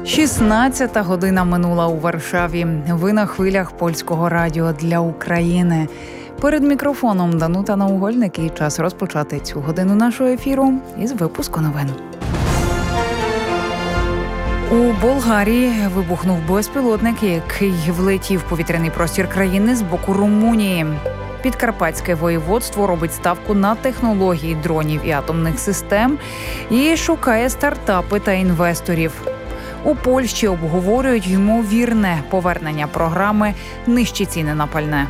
16-та година минула у Варшаві. Ви на хвилях Польського радіо для України. Перед мікрофоном Данута Наугольник і час розпочати цю годину нашого ефіру із випуску новин. У Болгарії вибухнув безпілотник, який влетів в повітряний простір країни з боку Румунії. Підкарпатське воєводство робить ставку на технології дронів і атомних систем і шукає стартапи та інвесторів. У Польщі обговорюють ймовірне повернення програми «Нижчі ціни на пальне».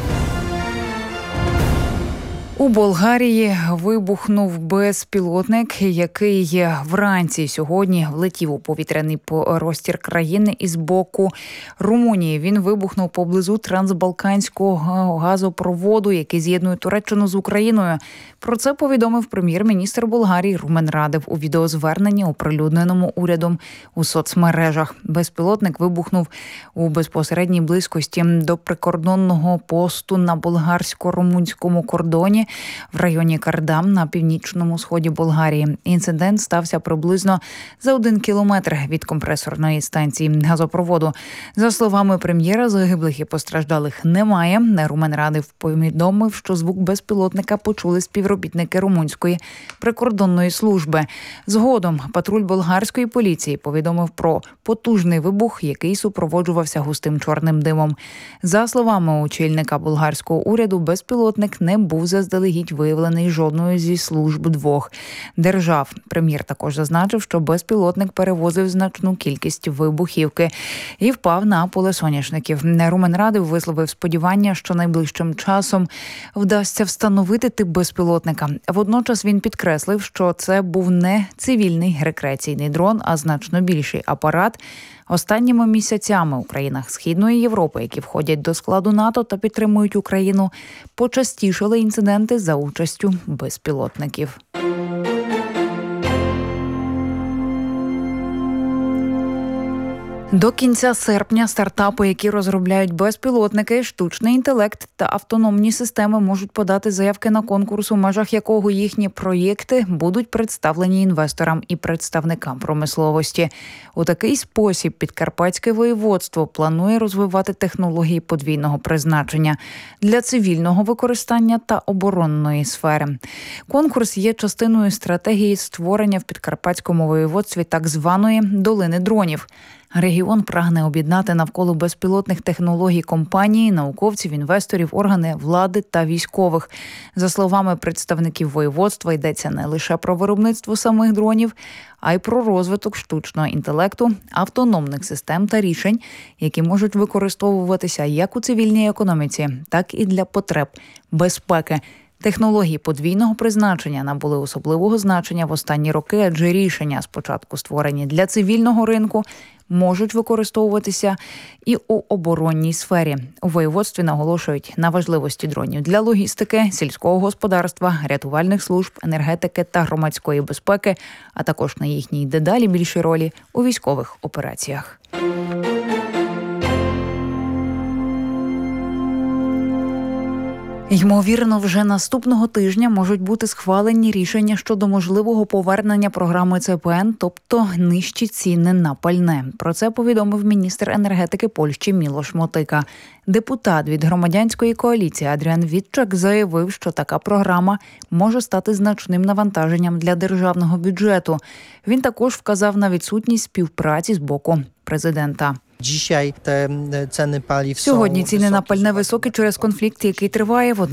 У Болгарії вибухнув безпілотник, який вранці сьогодні влетів у повітряний простір країни із боку Румунії. Він вибухнув поблизу трансбалканського газопроводу, який з'єднує Туреччину з Україною. Про це повідомив прем'єр-міністр Болгарії Румен Радев у відеозверненні, оприлюдненому урядом у соцмережах. Безпілотник вибухнув у безпосередній близькості до прикордонного посту на болгарсько-румунському кордоні в районі Кардам на північному сході Болгарії. Інцидент стався приблизно за 1 кілометр від компресорної станції газопроводу. За словами прем'єра, загиблих і постраждалих немає. Румен Радев повідомив, що звук безпілотника почули співробітники румунської прикордонної служби. Згодом патруль болгарської поліції повідомив про потужний вибух, який супроводжувався густим чорним димом. За словами очільника болгарського уряду, безпілотник не був заздалегідь виявлений жодною зі служб двох держав. Прем'єр також зазначив, що безпілотник перевозив значну кількість вибухівки і впав на поле соняшників. Румен Радев висловив сподівання, що найближчим часом вдасться встановити тип безпілотника. Водночас він підкреслив, що це був не цивільний рекреаційний дрон, а значно більший апарат. Останніми місяцями у країнах Східної Європи, які входять до складу НАТО та підтримують Україну, почастішали інциденти за участю безпілотників. До кінця серпня стартапи, які розробляють безпілотники, штучний інтелект та автономні системи, можуть подати заявки на конкурс, у межах якого їхні проєкти будуть представлені інвесторам і представникам промисловості. У такий спосіб Підкарпатське воєводство планує розвивати технології подвійного призначення для цивільного використання та оборонної сфери. Конкурс є частиною стратегії створення в Підкарпатському воєводстві так званої «долини дронів». Регіон прагне об'єднати навколо безпілотних технологій компанії, науковців, інвесторів, органи влади та військових. За словами представників воєводства, йдеться не лише про виробництво самих дронів, а й про розвиток штучного інтелекту, автономних систем та рішень, які можуть використовуватися як у цивільній економіці, так і для потреб безпеки. Технології подвійного призначення набули особливого значення в останні роки, адже рішення, спочатку створені для цивільного ринку, можуть використовуватися і у оборонній сфері. У воєводстві наголошують на важливості дронів для логістики, сільського господарства, рятувальних служб, енергетики та громадської безпеки, а також на їхній дедалі більшій ролі у військових операціях. Ймовірно, вже наступного тижня можуть бути схвалені рішення щодо можливого повернення програми ЦПН, тобто нижчі ціни на пальне. Про це повідомив міністр енергетики Польщі Мілош Мотика. Депутат від громадянської коаліції Адріан Вітчак заявив, що така програма може стати значним навантаженням для державного бюджету. Він також вказав на відсутність співпраці з боку президента. Сьогодні ціни на пальне високі через конфлікт, який триває.